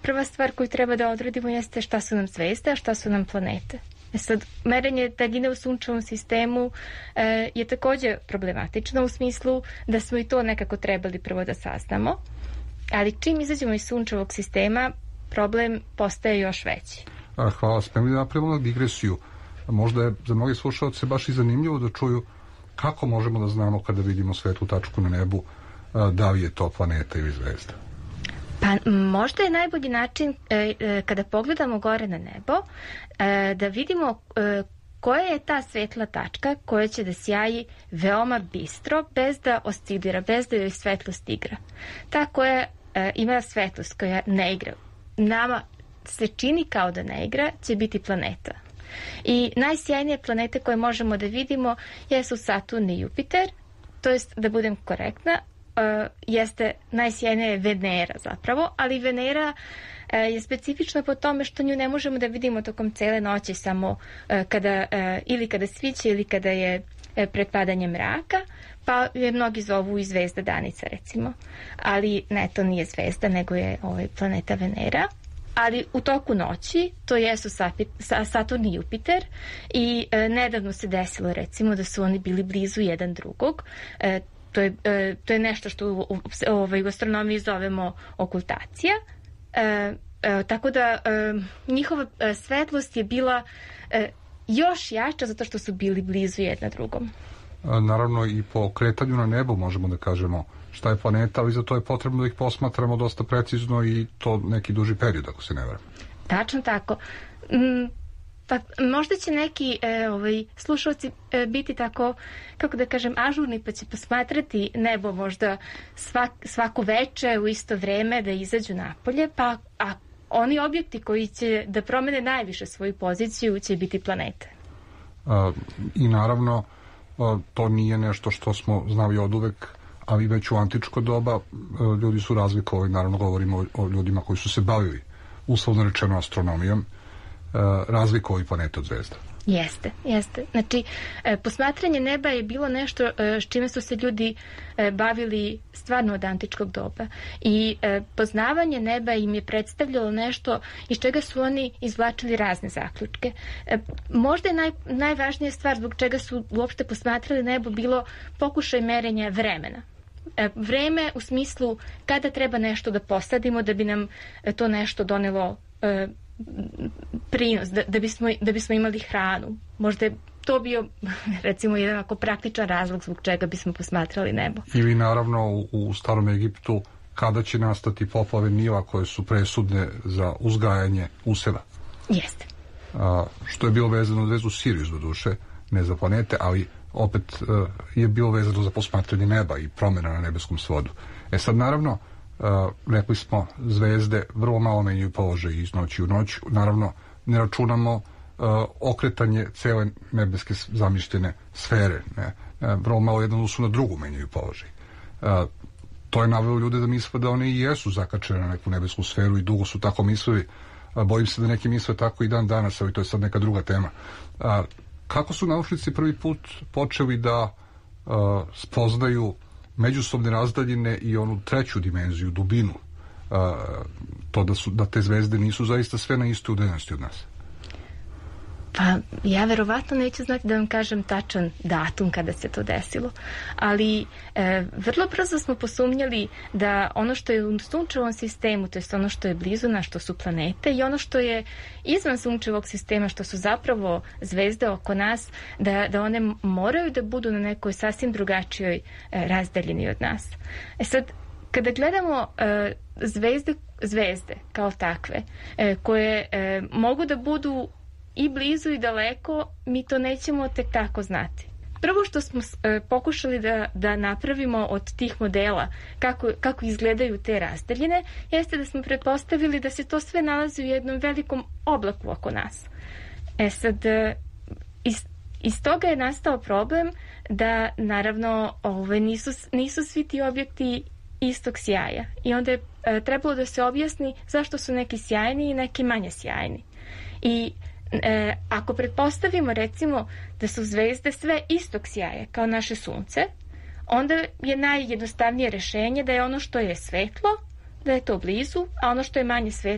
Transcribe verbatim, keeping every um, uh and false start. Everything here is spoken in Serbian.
prva stvar koju treba da odredimo jeste šta su nam zvezde, a šta su nam planete. E sad, merenje daljine u sunčevom sistemu e, je također problematično u smislu da smo i to nekako trebali prvo da saznamo, ali čim izađemo iz sunčevog sistema, problem postaje još veći. Hvala, spremni da napravimo digresiju. Možda je za mnogi slušalce baš i zanimljivo da čuju kako možemo da znamo kada vidimo svetlu tačku na nebu, da li je to planeta ili zvezda. Pa možda je najbolji način e, e, kada pogledamo gore na nebo e, da vidimo e, koja je ta svetla tačka koja će da sjaji veoma bistro, bez da oscilira, bez da joj svetlost igra. Ta koja e, ima svetlost, koja ne igra, nama se čini kao da ne igra, će biti planeta. I najsjajnije planete koje možemo da vidimo jesu Saturn i Jupiter, to jest, da budem korektna, Uh, jeste najsjajnija je Venera zapravo, ali Venera uh, je specifična po tome što nju ne možemo da vidimo tokom cele noći samo uh, kada, uh, ili kada sviće ili kada je uh, pred padanjem mraka, pa je mnogi zovu i zvezda danica recimo, ali ne, to nije zvezda, nego je ovaj, planeta Venera. Ali u toku noći to jesu Saturn i Jupiter i e, nedavno se desilo recimo da su oni bili blizu jedan drugog. E, to, je, e, to je nešto što u, u, ovaj, u astronomiji zovemo okultacija. E, e, tako da e, njihova e, svetlost je bila e, još jača zato što su bili blizu jedna drugom. Naravno i po kretanju na nebu možemo da kažemo šta je planeta, ali za to je potrebno da ih posmatramo dosta precizno i to neki duži period, ako se ne varam. Tačno tako. Mm, pa možda će neki e, ovaj, slušalci e, biti tako, kako da kažem, ažurni, pa će posmatrati nebo možda svak, svaku veče u isto vreme da izađu napolje, pa a oni objekti koji će da promene najviše svoju poziciju će biti planete. A, I naravno, a, to nije nešto što smo znali od uvek, ali već u antičko doba ljudi su razlikovali, naravno govorimo o, o ljudima koji su se bavili, uslovno rečeno, astronomijom, razlikovali planete od zvezda. Jeste, jeste. Znači, posmatranje neba je bilo nešto s čime su se ljudi bavili stvarno od antičkog doba. I poznavanje neba im je predstavljalo nešto iz čega su oni izvlačili razne zaključke. Možda je naj, najvažnija stvar zbog čega su uopšte posmatrali nebo bilo pokušaj merenja vremena. Vreme u smislu kada treba nešto da posadimo da bi nam to nešto donelo e, prinos, da, da, bismo, da bismo imali hranu. Možda je to bio recimo jedan ako praktičan razlog zbog čega bismo posmatrali nebo. Ili naravno u, u starom Egiptu kada će nastati poplave Nila koje su presudne za uzgajanje useva. Jeste. A, što je bilo vezano za zvezdu Sirius do duše, ne za planete, ali opet uh, je bilo vezano za posmatranje neba i promjena na nebeskom svodu. E sad, naravno, uh, rekli smo, zvezde vrlo malo menjaju položaj iz noći u noć. Naravno, ne računamo uh, okretanje cele nebeske zamišljene sfere. Ne? Uh, vrlo malo jedan usu na drugu menjaju položaj. Uh, to je navelo ljude da misle da one i jesu zakačene na neku nebesku sferu i dugo su tako mislili. Uh, bojim se da neki misle tako i dan danas, ali to je sad neka druga tema. Uh, Kako su naučnici prvi put počeli da uh, spoznaju međusobne razdaljine i onu treću dimenziju, dubinu, uh, to da, su, da te zvezde nisu zaista sve na istoj udaljenosti od nas? Pa ja verovatno neću znati da vam kažem tačan datum kada se to desilo, ali e, vrlo brzo smo posumnjali da ono što je u sunčevom sistemu, to je ono što je blizu nas, što su planete, i ono što je izvan sunčevog sistema, što su zapravo zvezde oko nas, da, da one moraju da budu na nekoj sasvim drugačijoj e, razdaljini od nas. E sad, kada gledamo e, zvezde, zvezde kao takve, e, koje e, mogu da budu i blizu i daleko, mi to nećemo tek tako znati. Prvo što smo e, pokušali da, da napravimo od tih modela kako, kako izgledaju te razdaljine, jeste da smo pretpostavili da se to sve nalazi u jednom velikom oblaku oko nas. E sad, e, iz, iz toga je nastao problem da, naravno, ove, nisu, nisu svi ti objekti istog sjaja. I onda je e, trebalo da se objasni zašto su neki sjajni i neki manje sjajni. I E, ako pretpostavimo recimo da su zvezde sve istog sjaja kao naše sunce, onda je najjednostavnije rešenje da je ono što je svetlo, da je to blizu, a ono što je manje